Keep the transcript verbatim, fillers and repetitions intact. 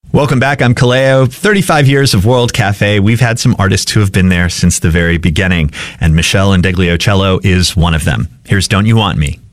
Welcome back. I'm Kaleo. thirty-five years of World Cafe. We've had some artists who have been there since the very beginning, and Meshell Ndegeocello is one of them. Here's Don't You Want Me.